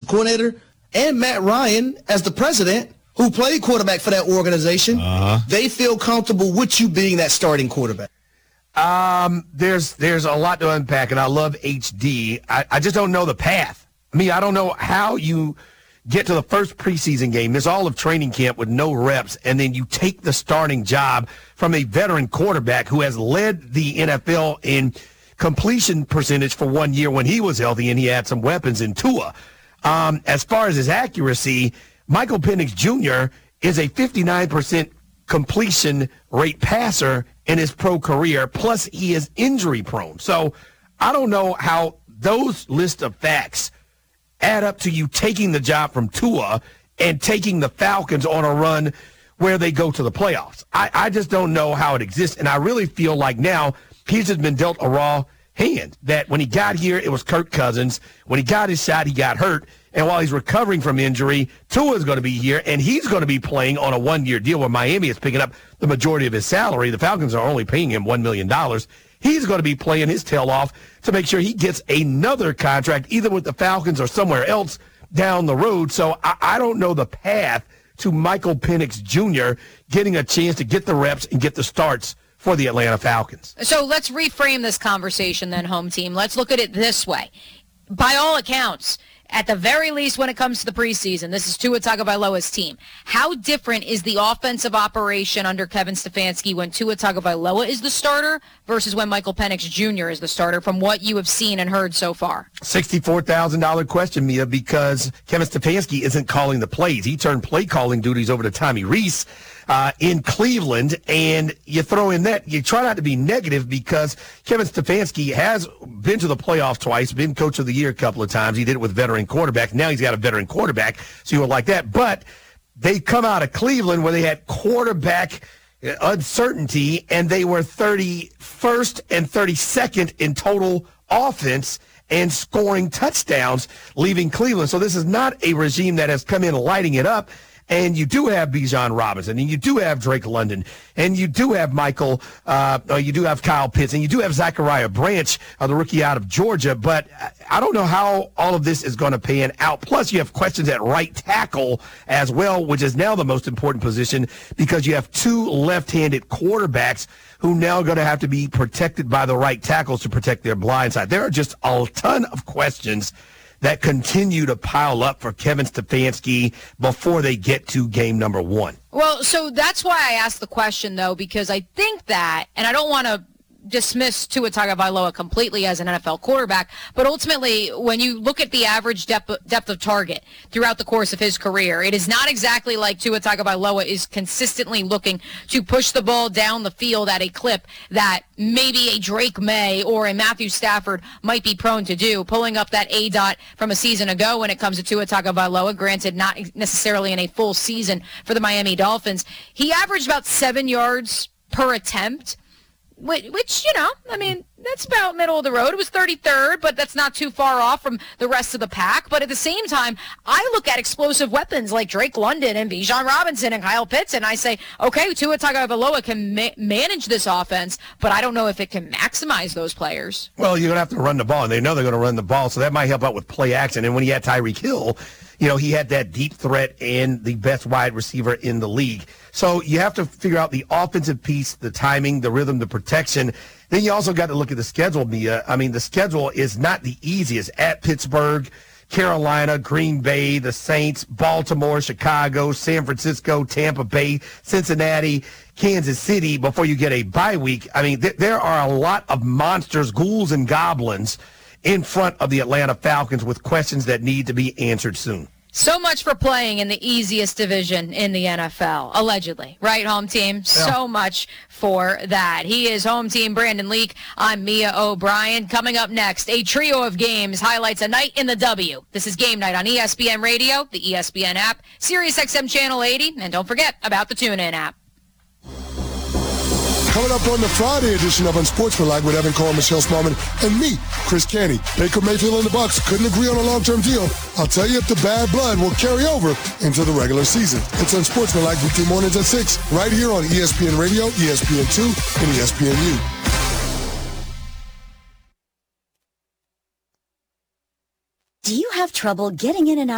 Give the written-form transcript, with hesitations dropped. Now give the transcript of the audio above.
coordinator, and Matt Ryan as the president, who played quarterback for that organization, they feel comfortable with you being that starting quarterback? There's a lot to unpack, and I love HD. I just don't know the path. I mean, I don't know how you get to the first preseason game, miss all of training camp with no reps, and then you take the starting job from a veteran quarterback who has led the NFL in completion percentage for 1 year when he was healthy and he had some weapons in Tua. As far as his accuracy, Michael Penix Jr. is a 59% completion rate passer in his pro career, plus he is injury prone. So I don't know how those list of facts add up to you taking the job from Tua and taking the Falcons on a run where they go to the playoffs. I just don't know how it exists, and I really feel like now he's just been dealt a raw hand, that when he got here, it was Kirk Cousins. When he got his shot, he got hurt, and while he's recovering from injury, Tua's going to be here, and he's going to be playing on a one-year deal where Miami is picking up the majority of his salary. The Falcons are only paying him $1 million. He's going to be playing his tail off to make sure he gets another contract, either with the Falcons or somewhere else down the road. So I don't know the path to Michael Penix Jr. getting a chance to get the reps and get the starts for the Atlanta Falcons. So let's reframe this conversation then, home team. Let's look at it this way. By all accounts, at the very least when it comes to the preseason, this is Tua Tagovailoa's team. How different is the offensive operation under Kevin Stefanski when Tua Tagovailoa is the starter versus when Michael Penix Jr. is the starter from what you have seen and heard so far? $64,000 question, Mia, because Kevin Stefanski isn't calling the plays. He turned play calling duties over to Tommy Rees in Cleveland, and you throw in that. You try not to be negative because Kevin Stefanski has been to the playoffs twice, been coach of the year a couple of times. He did it with veteran quarterback. Now he's got a veteran quarterback, so you would like that. But they come out of Cleveland where they had quarterback uncertainty, and they were 31st and 32nd in total offense and scoring touchdowns, leaving Cleveland. So this is not a regime that has come in lighting it up. And you do have Bijan Robinson, and you do have Drake London, and you do have you do have Kyle Pitts, and you do have Zachariah Branch, the rookie out of Georgia. But I don't know how all of this is going to pan out. Plus, you have questions at right tackle as well, which is now the most important position because you have two left-handed quarterbacks who now are going to have to be protected by the right tackles to protect their blind side. There are just a ton of questions that continue to pile up for Kevin Stefanski before they get to game number one. Well, so that's why I asked the question, though, because I think that, and I don't want to dismiss Tua Tagovailoa completely as an NFL quarterback, but ultimately, when you look at the average depth of target throughout the course of his career, it is not exactly like Tua Tagovailoa is consistently looking to push the ball down the field at a clip that maybe a Drake May or a Matthew Stafford might be prone to do, pulling up that A-dot from a season ago when it comes to Tua Tagovailoa, granted not necessarily in a full season for the Miami Dolphins. He averaged about 7 yards per attempt, which, I mean, that's about middle of the road. It was 33rd, but that's not too far off from the rest of the pack. But at the same time, I look at explosive weapons like Drake London and Bijan Robinson and Kyle Pitts, and I say, okay, Tua Tagovailoa can manage this offense, but I don't know if it can maximize those players. Well, you're going to have to run the ball, and they know they're going to run the ball, so that might help out with play action. And when he had Tyreek Hill, he had that deep threat and the best wide receiver in the league. So you have to figure out the offensive piece, the timing, the rhythm, the protection. Then you also got to look at the schedule, Mia. I mean, the schedule is not the easiest. At Pittsburgh, Carolina, Green Bay, the Saints, Baltimore, Chicago, San Francisco, Tampa Bay, Cincinnati, Kansas City before you get a bye week. I mean, there are a lot of monsters, ghouls and goblins in front of the Atlanta Falcons with questions that need to be answered soon. So much for playing in the easiest division in the NFL, allegedly. Right, home team? Yeah. So much for that. He is home team Brandon Leak. I'm Mia O'Brien. Coming up next, a trio of games highlights a night in the W. This is Game Night on ESPN Radio, the ESPN app, SiriusXM Channel 80, and don't forget about the TuneIn app. Coming up on the Friday edition of Unsportsmanlike with Evan Cole, Michelle Smallman, and me, Chris Canty. Baker Mayfield and the Bucs couldn't agree on a long-term deal. I'll tell you if the bad blood will carry over into the regular season. It's Unsportsmanlike weekday mornings at 6, right here on ESPN Radio, ESPN2, and ESPNU. Do you have trouble getting in and out